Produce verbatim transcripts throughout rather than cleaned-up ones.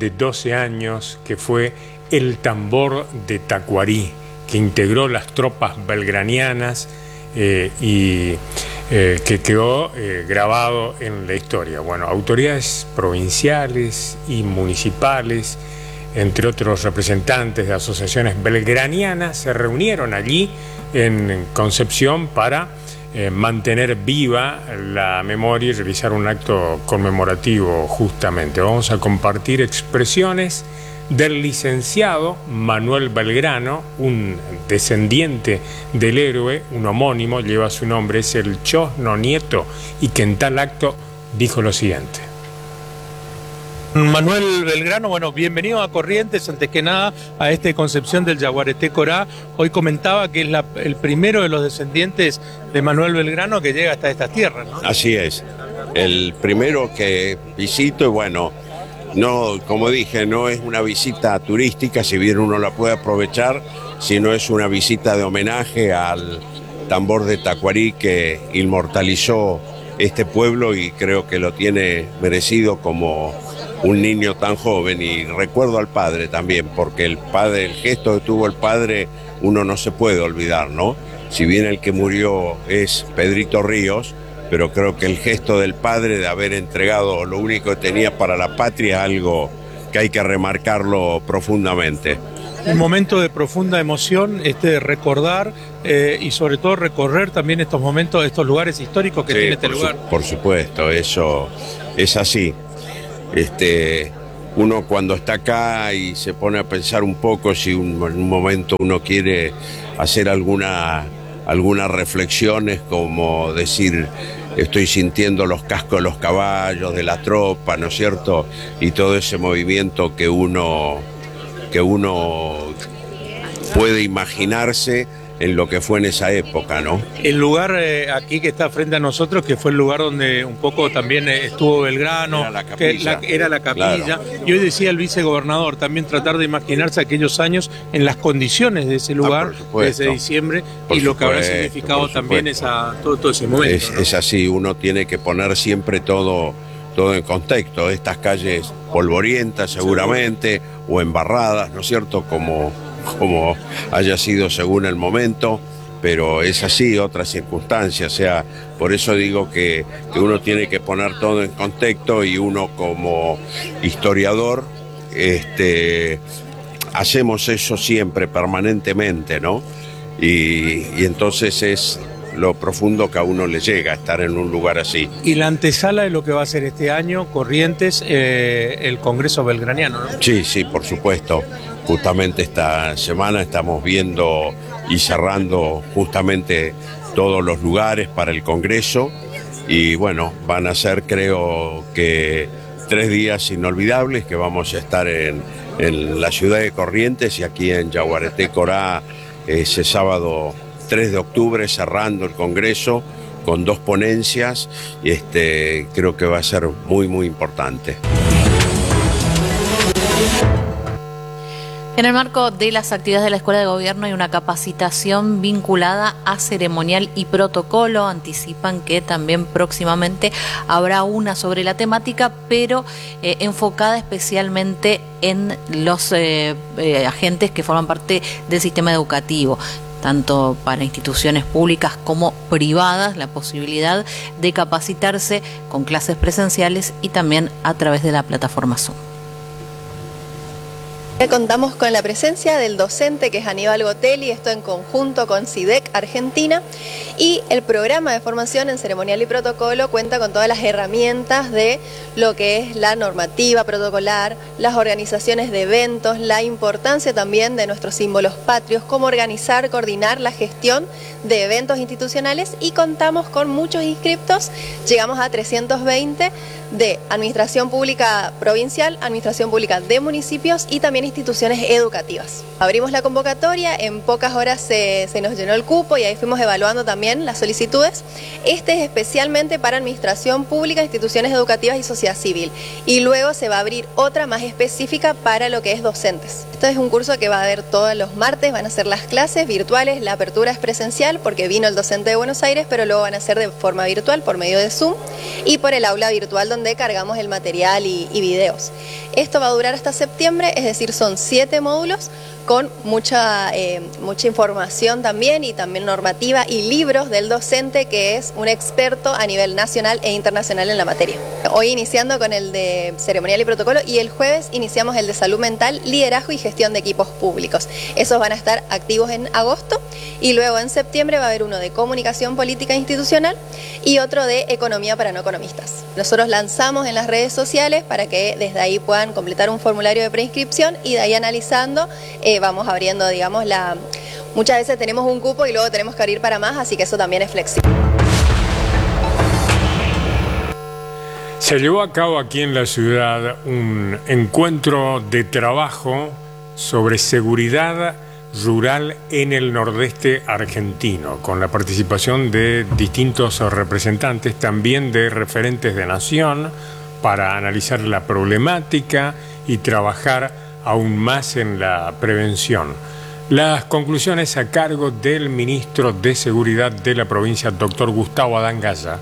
de doce años, que fue el tambor de Tacuarí, que integró las tropas belgranianas eh, y eh, que quedó eh, grabado en la historia. Bueno, autoridades provinciales y municipales, entre otros representantes de asociaciones belgranianas, se reunieron allí en Concepción para eh, mantener viva la memoria y realizar un acto conmemorativo justamente. Vamos a compartir expresiones del licenciado Manuel Belgrano, un descendiente del héroe, un homónimo, lleva su nombre, es el Chosno Nieto, y que en tal acto dijo lo siguiente. Manuel Belgrano, bueno, bienvenido a Corrientes, antes que nada, a este Concepción del Yaguareté Corá. Hoy comentaba que es la, el primero de los descendientes de Manuel Belgrano que llega hasta estas tierras, ¿no? Así es, el primero que visito y bueno, no, como dije, no es una visita turística, si bien uno la puede aprovechar, sino es una visita de homenaje al tambor de Tacuarí que inmortalizó este pueblo y creo que lo tiene merecido como un niño tan joven. Y recuerdo al padre también, porque el padre, el gesto que tuvo el padre, uno no se puede olvidar, ¿no? Si bien el que murió es Pedrito Ríos, pero creo que el gesto del padre de haber entregado lo único que tenía para la patria es algo que hay que remarcarlo profundamente. Un momento de profunda emoción, este recordar eh, y sobre todo recorrer también estos momentos, estos lugares históricos que sí, tiene este por lugar. Su, por supuesto, eso es así. Este, uno cuando está acá y se pone a pensar un poco si un, en un momento uno quiere hacer alguna, algunas reflexiones como decir, estoy sintiendo los cascos de los caballos, de la tropa, ¿no es cierto? Y todo ese movimiento que uno, que uno puede imaginarse en lo que fue en esa época, ¿no? El lugar eh, aquí que está frente a nosotros, que fue el lugar donde un poco también eh, estuvo Belgrano, era la capilla, que la, era la capilla. Claro. Y hoy decía el vicegobernador, también tratar de imaginarse aquellos años en las condiciones de ese lugar, ah, desde diciembre, por y lo que habrá significado también esa, todo, todo ese momento. Es, ¿no? es así, uno tiene que poner siempre todo, todo en contexto. Estas calles polvorientas seguramente, sí, o embarradas, ¿no es cierto?, como... como haya sido según el momento, pero es así, otras circunstancias, o sea, por eso digo que, que uno tiene que poner todo en contexto y uno como historiador, este, hacemos eso siempre, permanentemente, ¿no? Y, y entonces es lo profundo que a uno le llega estar en un lugar así. Y la antesala de lo que va a ser este año, Corrientes, eh, el Congreso Belgraniano, ¿no? Sí, sí, por supuesto. Justamente esta semana estamos viendo y cerrando justamente todos los lugares para el Congreso y bueno, van a ser creo que tres días inolvidables que vamos a estar en, en la ciudad de Corrientes y aquí en Yaguareté Corá ese sábado tres de octubre cerrando el Congreso con dos ponencias y este, creo que va a ser muy muy importante. En el marco de las actividades de la Escuela de Gobierno hay una capacitación vinculada a ceremonial y protocolo. Anticipan que también próximamente habrá una sobre la temática, pero eh, enfocada especialmente en los eh, eh, agentes que forman parte del sistema educativo, tanto para instituciones públicas como privadas, la posibilidad de capacitarse con clases presenciales y también a través de la plataforma Zoom. Contamos con la presencia del docente que es Aníbal Gotelli, esto en conjunto con SIDEC Argentina, y el programa de formación en ceremonial y protocolo cuenta con todas las herramientas de lo que es la normativa protocolar, las organizaciones de eventos, la importancia también de nuestros símbolos patrios, cómo organizar, coordinar la gestión de eventos institucionales, y contamos con muchos inscriptos, llegamos a trescientos veinte de Administración Pública Provincial, Administración Pública de Municipios y también instituciones educativas. Abrimos la convocatoria, en pocas horas se, se nos llenó el cupo y ahí fuimos evaluando también las solicitudes. Este es especialmente para Administración Pública, instituciones educativas y sociedad civil. Y luego se va a abrir otra más específica para lo que es docentes. Esto es un curso que va a haber todos los martes, van a ser las clases virtuales, la apertura es presencial porque vino el docente de Buenos Aires, pero luego van a ser de forma virtual por medio de Zoom y por el aula virtual donde donde cargamos el material y, y videos. Esto va a durar hasta septiembre, es decir, son siete módulos con mucha, eh, mucha información también y también normativa y libros del docente que es un experto a nivel nacional e internacional en la materia. Hoy iniciando con el de ceremonial y protocolo y el jueves iniciamos el de salud mental, liderazgo y gestión de equipos públicos. Esos van a estar activos en agosto y luego en septiembre va a haber uno de comunicación política institucional y otro de economía para no economistas. Nosotros lanzamos en las redes sociales para que desde ahí puedan completar un formulario de preinscripción y de ahí analizando eh, vamos abriendo, digamos, la... Muchas veces tenemos un cupo y luego tenemos que abrir para más, así que eso también es flexible. Se llevó a cabo aquí en la ciudad un encuentro de trabajo sobre seguridad rural en el nordeste argentino, con la participación de distintos representantes, también de referentes de Nación, para analizar la problemática y trabajar aún más en la prevención. Las conclusiones a cargo del ministro de Seguridad de la provincia, doctor Gustavo Adán Gaya.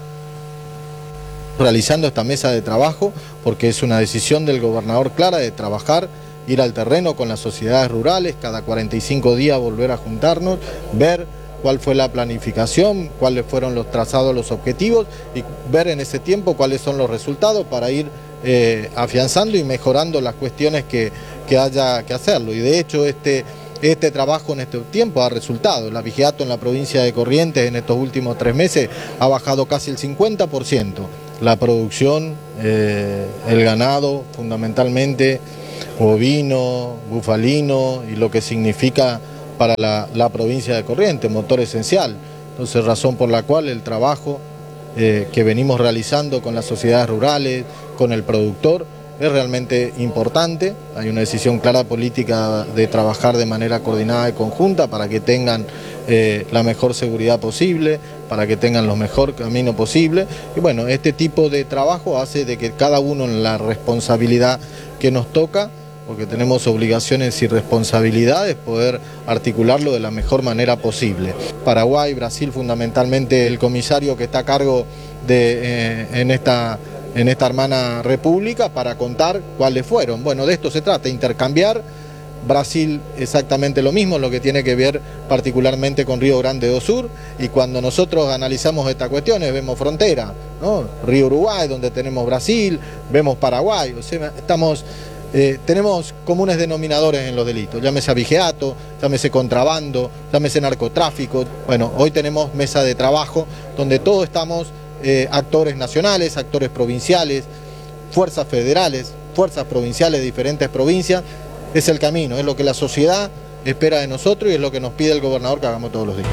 Realizando esta mesa de trabajo, porque es una decisión del gobernador clara de trabajar, ir al terreno con las sociedades rurales, cada cuarenta y cinco días volver a juntarnos, ver cuál fue la planificación, cuáles fueron los trazados, los objetivos, y ver en ese tiempo cuáles son los resultados para ir eh, afianzando y mejorando las cuestiones que, que haya que hacerlo. Y de hecho este, este trabajo en este tiempo ha resultado. La vigiato en la provincia de Corrientes en estos últimos tres meses ha bajado casi el cincuenta por ciento. La producción, eh, el ganado fundamentalmente, bovino, bufalino y lo que significa para la, la provincia de Corrientes, motor esencial. Entonces, razón por la cual el trabajo eh, que venimos realizando con las sociedades rurales, con el productor, es realmente importante. Hay una decisión clara política de trabajar de manera coordinada y conjunta para que tengan eh, la mejor seguridad posible, para que tengan los mejores caminos posible. Y bueno, este tipo de trabajo hace de que cada uno en la responsabilidad que nos toca, porque tenemos obligaciones y responsabilidades, poder articularlo de la mejor manera posible. Paraguay, Brasil, fundamentalmente el comisario que está a cargo de, eh, en, esta, en esta hermana república, para contar cuáles fueron. Bueno, de esto se trata, intercambiar. Brasil exactamente lo mismo, lo que tiene que ver particularmente con Río Grande do Sur, y cuando nosotros analizamos estas cuestiones vemos frontera, ¿no? Río Uruguay, donde tenemos Brasil, vemos Paraguay, o sea, estamos... Eh, tenemos comunes denominadores en los delitos, llámese abigeato, llámese contrabando, llámese narcotráfico. Bueno, hoy tenemos mesa de trabajo donde todos estamos, eh, actores nacionales, actores provinciales, fuerzas federales, fuerzas provinciales de diferentes provincias. Es el camino, es lo que la sociedad espera de nosotros y es lo que nos pide el gobernador que hagamos todos los días.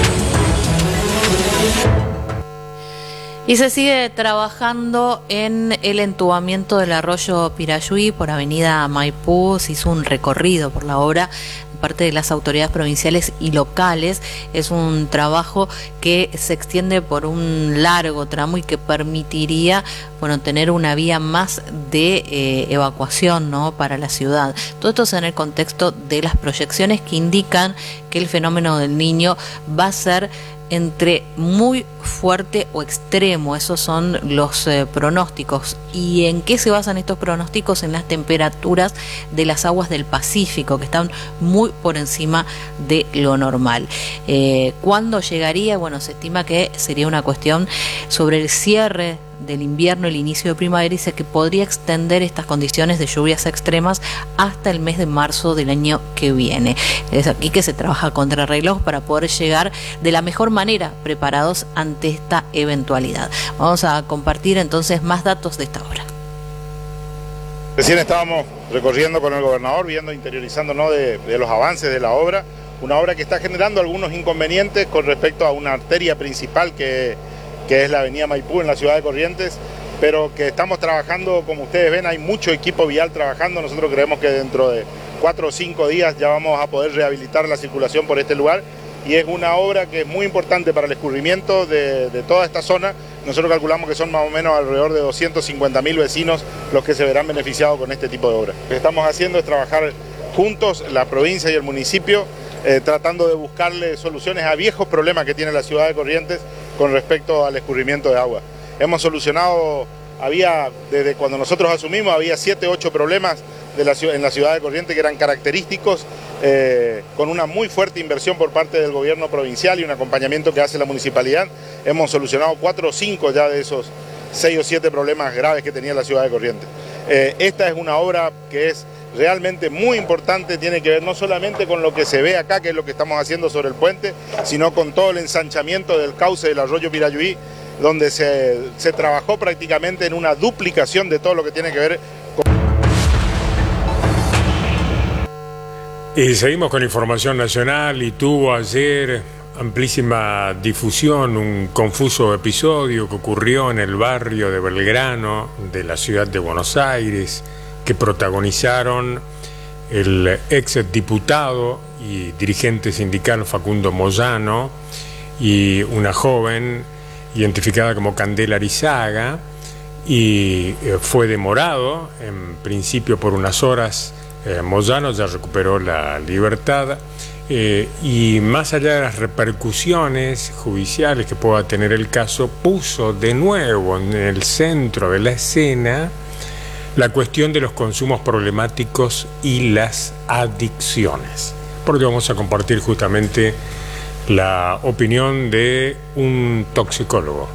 Y se sigue trabajando en el entubamiento del arroyo Pirayuí por avenida Maipú. Se hizo un recorrido por la obra de parte de las autoridades provinciales y locales. Es un trabajo que se extiende por un largo tramo y que permitiría, bueno, tener una vía más de eh, evacuación, ¿no?, para la ciudad. Todo esto es en el contexto de las proyecciones que indican que el fenómeno del Niño va a ser entre muy fuerte o extremo. Esos son los eh, pronósticos. ¿Y en qué se basan estos pronósticos? En las temperaturas de las aguas del Pacífico, que están muy por encima de lo normal. Eh, ¿Cuándo llegaría? Bueno, se estima que sería una cuestión sobre el cierre del invierno, el inicio de primavera, y dice que podría extender estas condiciones de lluvias extremas hasta el mes de marzo del año que viene. Es aquí que se trabaja contra reloj para poder llegar de la mejor manera preparados ante esta eventualidad. Vamos a compartir entonces más datos de esta obra. Recién estábamos recorriendo con el gobernador, viendo, interiorizándonos de, de los avances de la obra, una obra que está generando algunos inconvenientes con respecto a una arteria principal que que es la avenida Maipú en la ciudad de Corrientes, pero que estamos trabajando, como ustedes ven, hay mucho equipo vial trabajando. Nosotros creemos que dentro de cuatro o cinco días ya vamos a poder rehabilitar la circulación por este lugar, y es una obra que es muy importante para el escurrimiento de, de toda esta zona. Nosotros calculamos que son más o menos alrededor de doscientos cincuenta mil vecinos los que se verán beneficiados con este tipo de obra. Lo que estamos haciendo es trabajar juntos, la provincia y el municipio, eh, tratando de buscarle soluciones a viejos problemas que tiene la ciudad de Corrientes con respecto al escurrimiento de agua. Hemos solucionado había, desde cuando nosotros asumimos, había siete, ocho problemas de la, en la ciudad de Corrientes que eran característicos, eh, con una muy fuerte inversión por parte del gobierno provincial y un acompañamiento que hace la municipalidad. Hemos solucionado cuatro o cinco ya de esos seis o siete problemas graves que tenía la ciudad de Corrientes. Eh, esta es una obra que es realmente muy importante, tiene que ver no solamente con lo que se ve acá, que es lo que estamos haciendo sobre el puente, sino con todo el ensanchamiento del cauce del arroyo Pirayuí, donde se, se trabajó prácticamente en una duplicación de todo lo que tiene que ver con... Y seguimos con información nacional, y tuvo ayer amplísima difusión un confuso episodio que ocurrió en el barrio de Belgrano de la ciudad de Buenos Aires, que protagonizaron el ex diputado y dirigente sindical Facundo Moyano y una joven identificada como Candela Arizaga, y fue demorado en principio por unas horas. eh, Moyano ya recuperó la libertad, eh, y más allá de las repercusiones judiciales que pueda tener el caso, puso de nuevo en el centro de la escena la cuestión de los consumos problemáticos y las adicciones. Porque vamos a compartir justamente la opinión de un toxicólogo.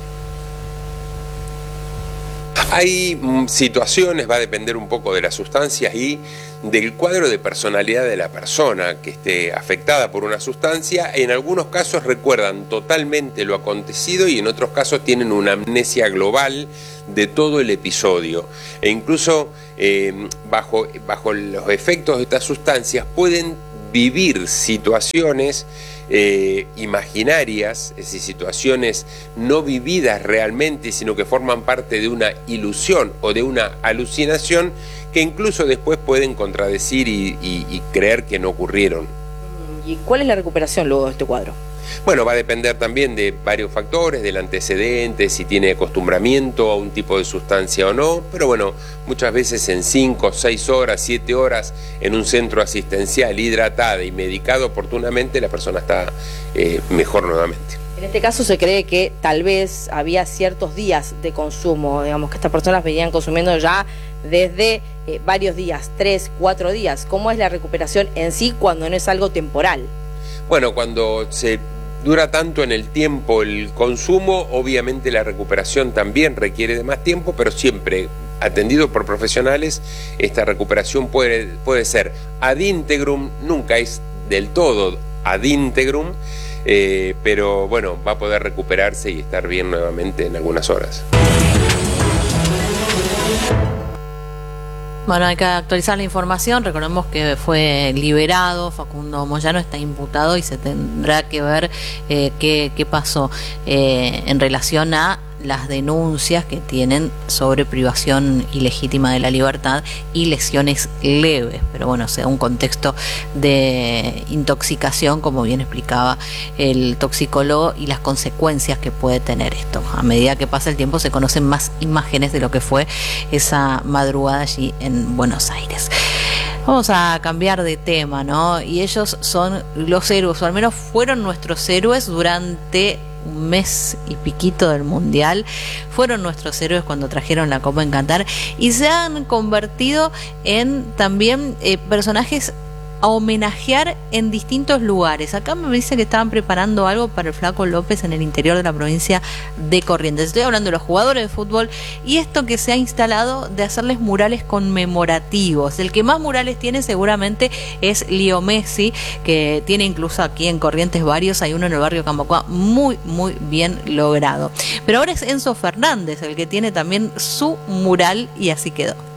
Hay situaciones, va a depender un poco de las sustancias y del cuadro de personalidad de la persona que esté afectada por una sustancia. En algunos casos recuerdan totalmente lo acontecido y en otros casos tienen una amnesia global de todo el episodio. E incluso eh, bajo, bajo los efectos de estas sustancias pueden vivir situaciones eh, imaginarias, es decir, situaciones no vividas realmente, sino que forman parte de una ilusión o de una alucinación que incluso después pueden contradecir y, y, y creer que no ocurrieron. ¿Y cuál es la recuperación luego de este cuadro? Bueno, va a depender también de varios factores, del antecedente, si tiene acostumbramiento a un tipo de sustancia o no, pero bueno, muchas veces en cinco, seis horas, siete horas en un centro asistencial, hidratada y medicada oportunamente, la persona está eh, mejor nuevamente. En este caso se cree que tal vez había ciertos días de consumo, digamos que estas personas venían consumiendo ya desde eh, varios días, tres, cuatro días. ¿Cómo es la recuperación en sí cuando no es algo temporal? Bueno, cuando se dura tanto en el tiempo el consumo, obviamente la recuperación también requiere de más tiempo, pero siempre atendido por profesionales, esta recuperación puede, puede ser ad integrum, nunca es del todo ad integrum, eh, pero bueno, va a poder recuperarse y estar bien nuevamente en algunas horas. Bueno, hay que actualizar la información. Recordemos que fue liberado Facundo Moyano, está imputado y se tendrá que ver eh, qué, qué pasó eh, en relación a las denuncias que tienen sobre privación ilegítima de la libertad y lesiones leves, pero bueno, o sea, un contexto de intoxicación, como bien explicaba el toxicólogo, y las consecuencias que puede tener esto. A medida que pasa el tiempo se conocen más imágenes de lo que fue esa madrugada allí en Buenos Aires. Vamos a cambiar de tema, ¿no? Y ellos son los héroes, o al menos fueron nuestros héroes durante un mes y piquito del Mundial. Fueron nuestros héroes cuando trajeron la Copa en Qatar y se han convertido en también eh, personajes a homenajear en distintos lugares. Acá me dice que estaban preparando algo para el Flaco López en el interior de la provincia de Corrientes. Estoy hablando de los jugadores de fútbol y esto que se ha instalado de hacerles murales conmemorativos. El que más murales tiene seguramente es Leo Messi, que tiene incluso aquí en Corrientes varios. Hay uno en el barrio Camacuá muy, muy bien logrado. Pero ahora es Enzo Fernández el que tiene también su mural y así quedó.